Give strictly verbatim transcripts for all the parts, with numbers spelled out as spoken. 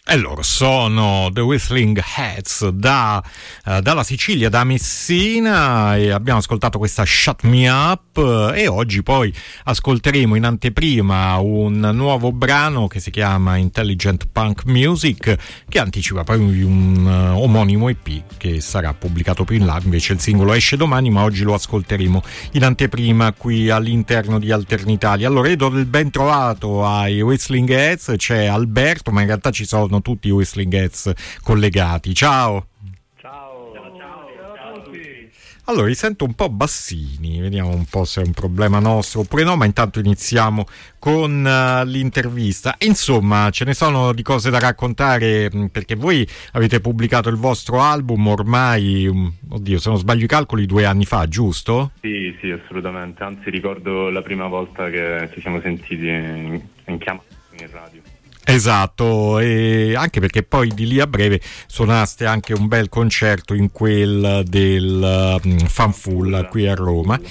E loro sono The Whistling Hats da, uh, dalla Sicilia, da Messina, e abbiamo ascoltato questa Shut Me Up, e oggi poi ascolteremo in anteprima un nuovo brano che si chiama Intelligent Punk Music, che anticipa poi un uh, omonimo E P che sarà pubblicato più in là. Invece il singolo esce domani, ma oggi lo ascolteremo in anteprima qui all'interno di Alternitalia. Allora io do il ben trovato ai Whistling Hats, c'è Alberto, ma in realtà ci sono tutti i Whistling Hats collegati. Ciao. Ciao. Ciao, ciao, ciao a tutti. Allora, li sento un po' bassini, vediamo un po' se è un problema nostro oppure no, ma intanto iniziamo con uh, l'intervista. Insomma, ce ne sono di cose da raccontare, perché voi avete pubblicato il vostro album ormai, um, oddio, se non sbaglio i calcoli, due anni fa, giusto? Sì, sì, assolutamente. Anzi, ricordo la prima volta che ci siamo sentiti in, in chiamata in radio. Esatto, e anche perché poi di lì a breve suonaste anche un bel concerto in quel del um, Fanfull qui a Roma.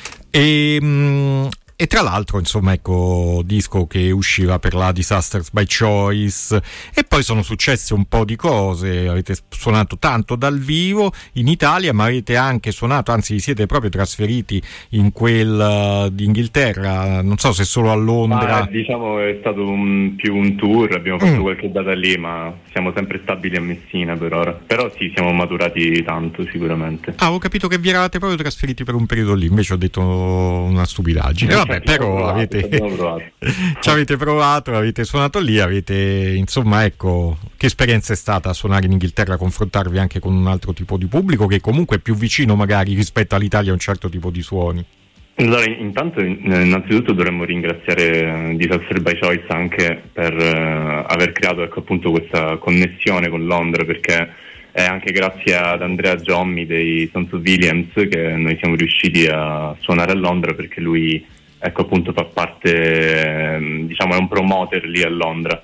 E, um, e tra l'altro, insomma, ecco, disco che usciva per la Disasters by Choice, e poi sono successe un po' di cose. Avete suonato tanto dal vivo in Italia, ma avete anche suonato, anzi vi siete proprio trasferiti in quel uh, d'Inghilterra, non so se solo a Londra. Ah, diciamo è stato un, più un tour, abbiamo fatto mm. qualche data lì, ma siamo sempre stabili a Messina per ora. Però sì, siamo maturati tanto sicuramente. Ah, ho capito che vi eravate proprio trasferiti per un periodo lì, invece ho detto una stupidaggine. Vabbè, però provato, avete ci avete provato, avete suonato lì, avete, insomma, ecco, che esperienza è stata suonare in Inghilterra, confrontarvi anche con un altro tipo di pubblico che comunque è più vicino magari rispetto all'Italia a un certo tipo di suoni? Allora, intanto innanzitutto dovremmo ringraziare Disaster by Choice anche per uh, aver creato, ecco, appunto questa connessione con Londra, perché è anche grazie ad Andrea Giommi dei Sons of Williams che noi siamo riusciti a suonare a Londra, perché lui, ecco, appunto fa parte, diciamo, è un promoter lì a Londra.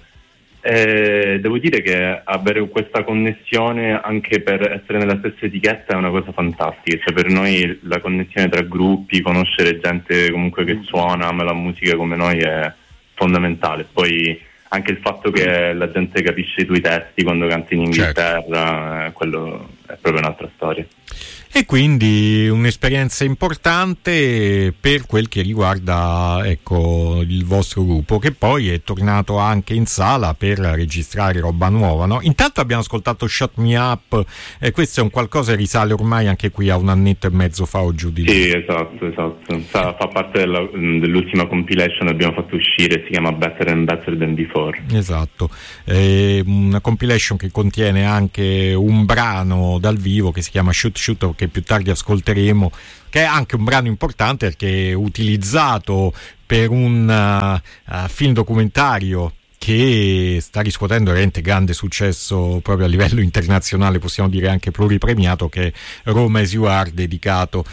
E devo dire che avere questa connessione anche per essere nella stessa etichetta è una cosa fantastica, cioè per noi la connessione tra gruppi, conoscere gente comunque che suona, ama la musica come noi è fondamentale. Poi anche il fatto che la gente capisce i tuoi testi quando canti in Inghilterra, certo. eh, quello è proprio un'altra storia. E quindi un'esperienza importante per quel che riguarda, ecco, il vostro gruppo, che poi è tornato anche in sala per registrare roba nuova, no? Intanto abbiamo ascoltato Shut Me Up, e questo è un qualcosa che risale ormai anche qui a un annetto e mezzo fa o giù di lì. Sì, esatto, esatto. Fa, fa parte della, dell'ultima compilation che abbiamo fatto uscire, si chiama Better and Better Than Before. Esatto, è una compilation che contiene anche un brano dal vivo che si chiama Shoot Shoot, che più tardi ascolteremo, che è anche un brano importante perché è utilizzato per un uh, uh, film documentario che sta riscuotendo veramente grande successo proprio a livello internazionale, possiamo dire anche pluripremiato, che è Roma As You Are, dedicato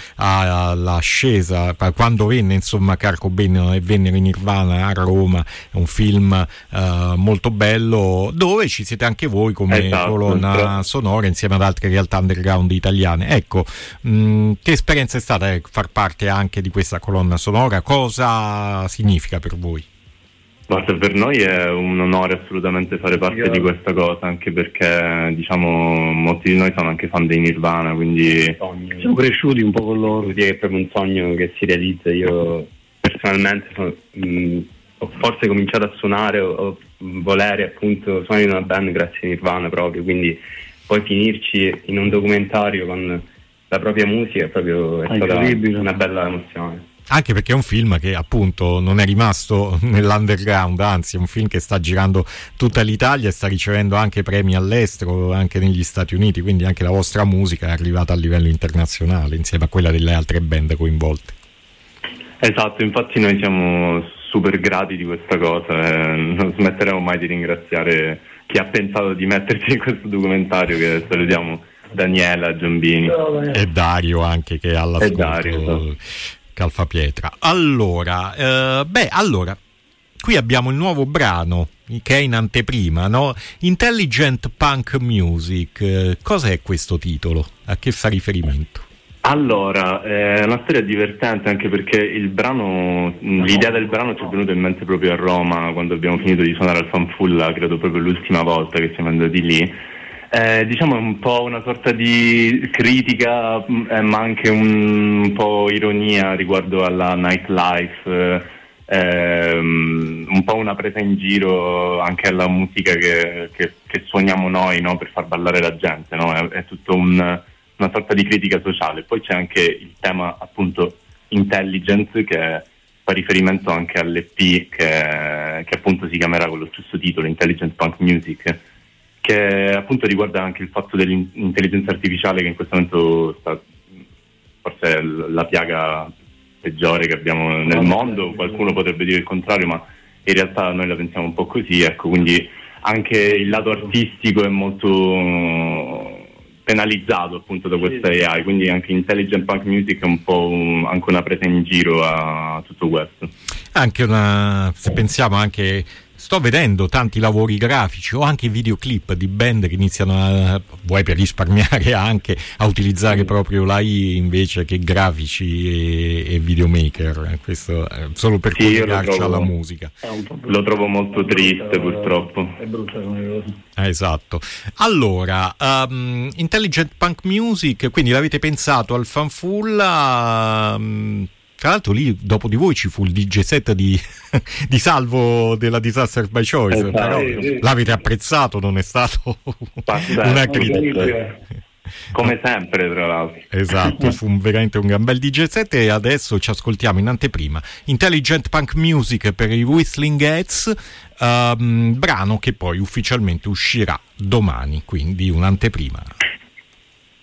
all'ascesa, quando venne, insomma, Kurt Cobain e vennero in Nirvana a Roma. È un film uh, molto bello, dove ci siete anche voi come esatto, colonna sonora insieme ad altre realtà underground italiane. Ecco, mh, che esperienza è stata eh, far parte anche di questa colonna sonora? Cosa significa per voi? Guarda, per noi è un onore assolutamente fare parte Io... di questa cosa, anche perché, diciamo, molti di noi sono anche fan dei Nirvana, quindi siamo cresciuti un po' con loro, quindi è proprio un sogno che si realizza. Io personalmente sono, mh, ho forse cominciato a suonare o, o volere appunto suonare in una band grazie a Nirvana proprio, quindi poi finirci in un documentario con la propria musica è proprio è stata una bella emozione. Anche perché è un film che appunto non è rimasto nell'underground, anzi è un film che sta girando tutta l'Italia e sta ricevendo anche premi all'estero, anche negli Stati Uniti, quindi anche la vostra musica è arrivata a livello internazionale insieme a quella delle altre band coinvolte. Esatto, infatti noi siamo super grati di questa cosa e non smetteremo mai di ringraziare chi ha pensato di metterci in questo documentario, che salutiamo Daniela Giambini e Dario anche, che è all'ascolto. E Dario, esatto. Calfapietra. Allora, eh, beh, allora, qui abbiamo il nuovo brano che è in anteprima, no? Intelligent Punk Music. Eh, cos'è questo titolo? A che fa riferimento? Allora, è una storia divertente anche perché il brano, l'idea del brano ci è venuta in mente proprio a Roma quando abbiamo finito di suonare al Fanfulla, credo proprio l'ultima volta che siamo andati lì. Eh, diciamo è un po' una sorta di critica, eh, ma anche un, un po' ironia riguardo alla nightlife, eh, un po' una presa in giro anche alla musica che, che, che suoniamo noi, no? Per far ballare la gente, no? È, è tutto un... una sorta di critica sociale. Poi c'è anche il tema appunto intelligence, che fa riferimento anche all'E P che, che appunto si chiamerà con lo stesso titolo, Intelligent Punk Music, che appunto riguarda anche il fatto dell'intelligenza artificiale, che in questo momento sta, forse è la piaga peggiore che abbiamo nel mondo. Qualcuno potrebbe dire il contrario, ma in realtà noi la pensiamo un po' così, ecco. Quindi anche il lato artistico è molto penalizzato appunto da questa A I, quindi anche Intelligent Punk Music è un po' un, anche una presa in giro a tutto questo. Anche una, se pensiamo anche, sto vedendo tanti lavori grafici o anche videoclip di band che iniziano a, vuoi per risparmiare anche, a utilizzare proprio l'A I invece che grafici e, e videomaker, questo è solo per sì, collegarci alla musica. Lo trovo molto triste, purtroppo. È brutta come cosa. Esatto. Allora, um, Intelligent Punk Music, quindi l'avete pensato al Fanfulla. Um, Tra l'altro lì dopo di voi ci fu il D J set di, di Salvo della Disaster by Choice, eh, però sì, sì. L'avete apprezzato, non è stato una critica. Come sempre, tra l'altro. Esatto, fu un, veramente un gran bel D J set. E adesso ci ascoltiamo in anteprima Intelligent Punk Music per i Whistling Heads, um, brano che poi ufficialmente uscirà domani, quindi un'anteprima.